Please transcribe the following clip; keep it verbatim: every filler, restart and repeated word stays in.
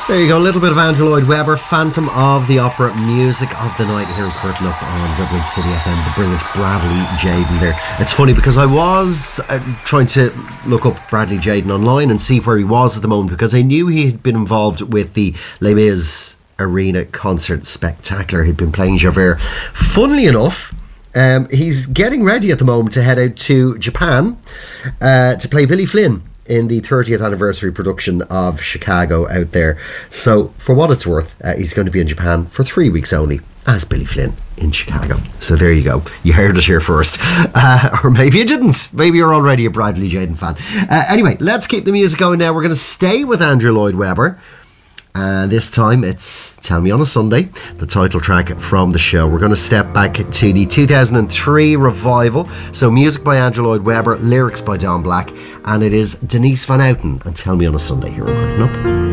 There you go, a little bit of Andrew Lloyd Webber, Phantom of the Opera, music of the night here in Curtain Up on Dublin City F M. The brilliant Bradley Jaden there. It's funny because I was uh, trying to look up Bradley Jaden online and see where he was at the moment, because I knew he had been involved with the Les Mis Arena Concert Spectacular. He'd been playing Javert. Funnily enough, um, he's getting ready at the moment to head out to Japan uh, to play Billy Flynn in the thirtieth anniversary production of Chicago out there. So for what it's worth, uh, he's going to be in Japan for three weeks only as Billy Flynn in Chicago. So there you go, you heard it here first. Uh, or maybe you didn't, maybe you're already a Bradley Jaden fan. Uh, anyway, let's keep the music going now. We're going to stay with Andrew Lloyd Webber, and this time it's Tell Me on a Sunday, the title track from the show. We're going to step back to the two thousand three revival. So music by Andrew Lloyd Webber, lyrics by Don Black, and it is Denise Van Outen and Tell Me on a Sunday here on Curtain Up.